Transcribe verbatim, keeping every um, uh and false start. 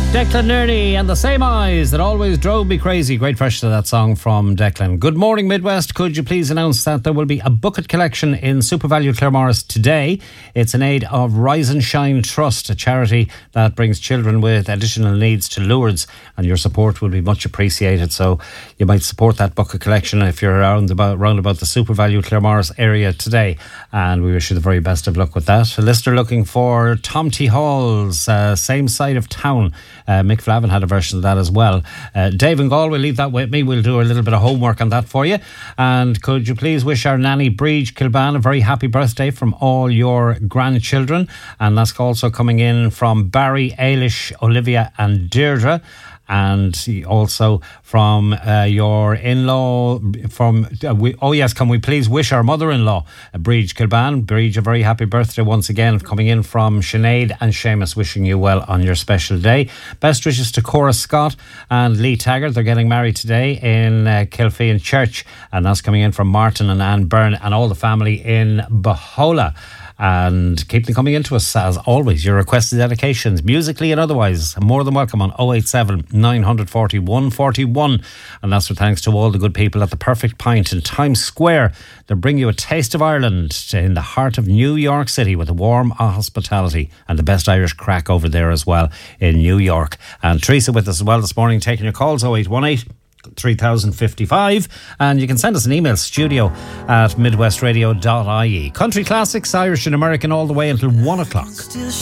Declan Nerney and the Same Eyes That Always Drove Me Crazy. Great fresh to that song from Declan. Good morning, Midwest. Could you please announce that there will be a bucket collection in SuperValu Claremorris today? It's in aid of Rise and Shine Trust, a charity that brings children with additional needs to Lourdes, and your support will be much appreciated. So you might support that bucket collection if you're around about, around about the SuperValu Claremorris area today, and we wish you the very best of luck with that. A listener looking for Tom T. Hall's uh, Same Side of Town. Uh, Mick Flavin had a version of that as well. Uh, Dave and Galway, leave that with me. We'll do a little bit of homework on that for you. And could you please wish our nanny Breege Kilban a very happy birthday from all your grandchildren. And that's also coming in from Barry, Ailish, Olivia and Deirdre. And also from uh, your in-law, from, uh, we, oh yes, can we please wish our mother-in-law, uh, Breege Kilban. Breege, a very happy birthday once again, coming in from Sinead and Seamus, wishing you well on your special day. Best wishes to Cora Scott and Lee Taggart. They're getting married today in uh, Kilfean Church, and that's coming in from Martin and Anne Byrne and all the family in Bahola. And keep them coming into us as always. Your requested dedications, musically and otherwise, more than welcome on oh eight seven, nine four oh, one four one. And that's with thanks to all the good people at the Perfect Pint in Times Square. They bring you a taste of Ireland in the heart of New York City with a warm hospitality and the best Irish crack over there as well in New York. And Teresa with us as well this morning, taking your calls, oh eight one eight, three thousand fifty-five, and you can send us an email, studio at midwestradio dot I E. Country classics, Irish and American, all the way until one o'clock.